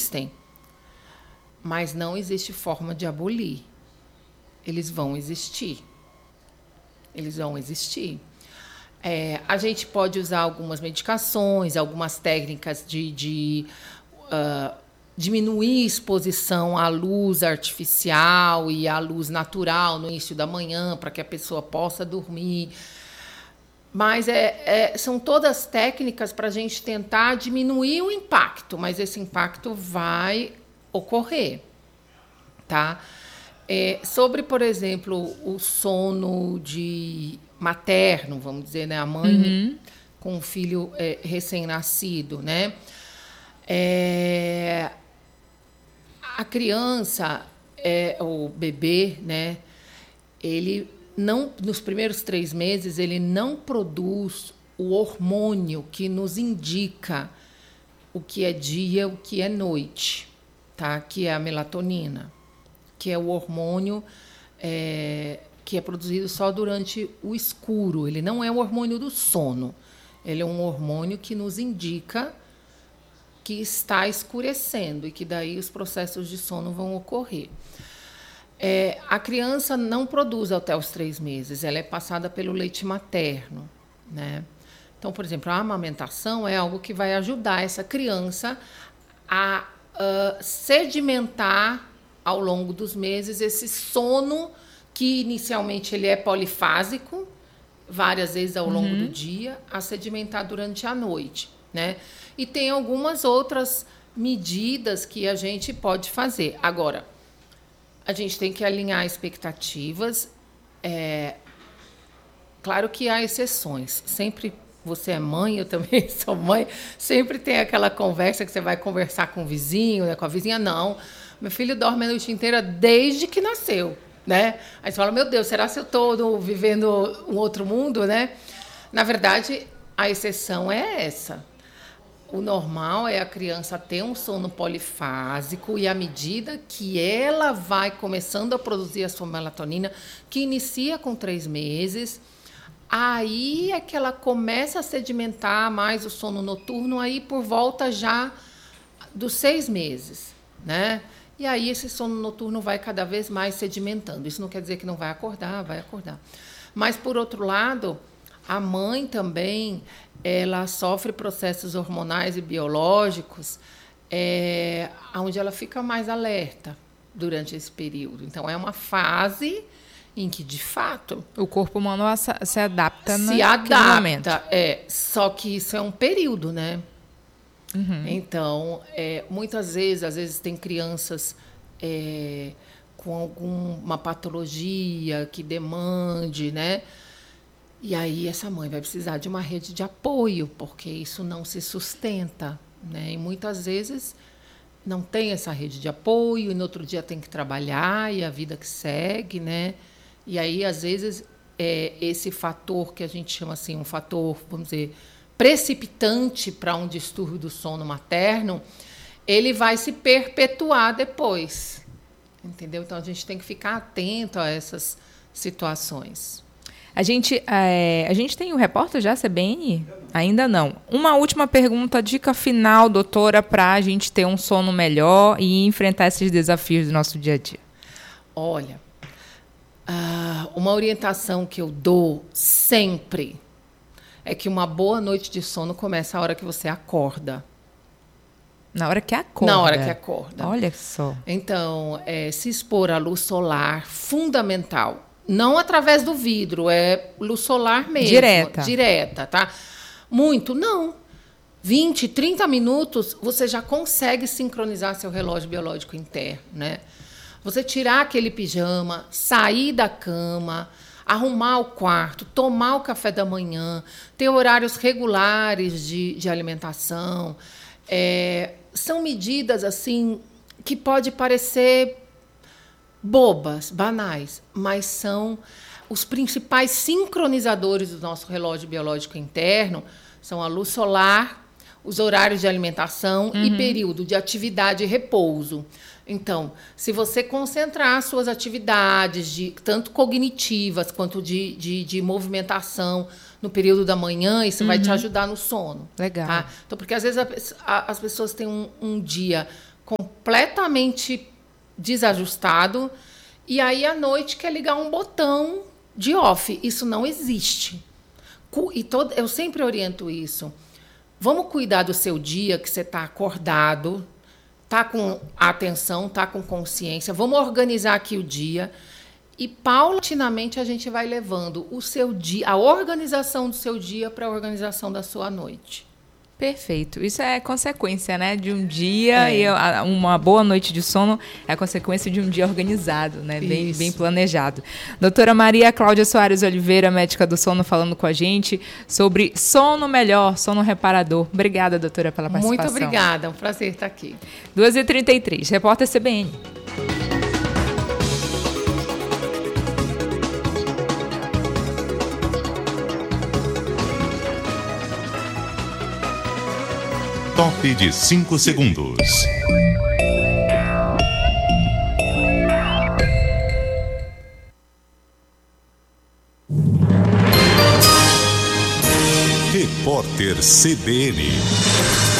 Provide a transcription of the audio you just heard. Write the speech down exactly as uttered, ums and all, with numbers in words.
existem, mas não existe forma de abolir. Eles vão existir. Eles vão existir. É, a gente pode usar algumas medicações, algumas técnicas de, de uh, diminuir a exposição à luz artificial e à luz natural no início da manhã, para que a pessoa possa dormir. Mas é, é, são todas técnicas para a gente tentar diminuir o impacto, mas esse impacto vai ocorrer, tá? É, sobre, por exemplo, o sono de materno, vamos dizer, né? A mãe uhum. com um filho é, recém-nascido, né? É, a criança, é, o bebê, né? Ele não, nos primeiros três meses, ele não produz o hormônio que nos indica o que é dia, o que é noite, tá? Que é a melatonina, que é o hormônio é, que é produzido só durante o escuro. Ele não é o hormônio do sono. Ele é um hormônio que nos indica que está escurecendo e que daí os processos de sono vão ocorrer. É, a criança não produz até os três meses. Ela é passada pelo leite materno, né? Então, por exemplo, a amamentação é algo que vai ajudar essa criança a uh, sedimentar ao longo dos meses esse sono que inicialmente ele é polifásico, várias vezes ao longo uhum. do dia, a sedimentar durante a noite, né? E tem algumas outras medidas que a gente pode fazer. Agora, a gente tem que alinhar expectativas. É, claro que há exceções. Sempre você é mãe, eu também sou mãe, sempre tem aquela conversa que você vai conversar com o vizinho, né, com a vizinha. Não, meu filho dorme a noite inteira desde que nasceu, né? Aí você fala, meu Deus, será que eu estou vivendo um outro mundo, né? Na verdade, a exceção é essa. O normal é a criança ter um sono polifásico e à medida que ela vai começando a produzir a sua melatonina, que inicia com três meses, aí é que ela começa a sedimentar mais o sono noturno, aí por volta já dos seis meses, né? E aí esse sono noturno vai cada vez mais sedimentando. Isso não quer dizer que não vai acordar, vai acordar. Mas, por outro lado, a mãe também, ela sofre processos hormonais e biológicos, é, onde ela fica mais alerta durante esse período. Então, é uma fase em que, de fato... O corpo humano se adapta Se adapta, é. Só que isso é um período, né? Uhum. Então, é, muitas vezes, às vezes tem crianças é, com alguma patologia que demande, né? E aí essa mãe vai precisar de uma rede de apoio, porque isso não se sustenta, né? E muitas vezes não tem essa rede de apoio, e no outro dia tem que trabalhar, e a vida que segue, né? E aí, às vezes, é, esse fator que a gente chama assim, um fator, vamos dizer, precipitante para um distúrbio do sono materno, ele vai se perpetuar depois, entendeu? Então, a gente tem que ficar atento a essas situações. A gente, é, a gente tem o repórter já, C B N? Ainda não. Uma última pergunta, dica final, doutora, para a gente ter um sono melhor e enfrentar esses desafios do nosso dia a dia. Olha, uh, uma orientação que eu dou sempre é que uma boa noite de sono começa a hora que você acorda. Na hora que acorda? Na hora que acorda. Olha só. Então, é, se expor à luz solar, fundamental. Não através do vidro, é luz solar mesmo. Direta. Direta, tá? Muito, não. vinte, trinta minutos, você já consegue sincronizar seu relógio biológico interno, né? Você tirar aquele pijama, sair da cama, arrumar o quarto, tomar o café da manhã, ter horários regulares de, de alimentação. É, são medidas, assim, que pode parecer bobas, banais, mas são os principais sincronizadores do nosso relógio biológico interno, são a luz solar, os horários de alimentação uhum. e período de atividade e repouso. Então, se você concentrar suas atividades, de, tanto cognitivas quanto de, de, de movimentação, no período da manhã, isso uhum. vai te ajudar no sono. Legal. Tá? Então, porque às vezes a, a, as pessoas têm um, um dia com completamente desajustado, e aí à noite quer ligar um botão de off. Isso não existe. E todo, eu sempre oriento isso. Vamos cuidar do seu dia, que você está acordado, está com atenção, está com consciência. Vamos organizar aqui o dia. E, paulatinamente, a gente vai levando o seu dia, a organização do seu dia para a organização da sua noite. Perfeito. Isso é consequência, né, de um dia, é. e uma boa noite de sono é a consequência de um dia organizado, né, bem, bem planejado. Doutora Maria Cláudia Soares Oliveira, médica do sono, falando com a gente sobre sono melhor, sono reparador. Obrigada, doutora, pela participação. Muito obrigada, é um prazer estar aqui. duas e trinta e três, repórter C B N. Top de cinco segundos. Repórter C B N.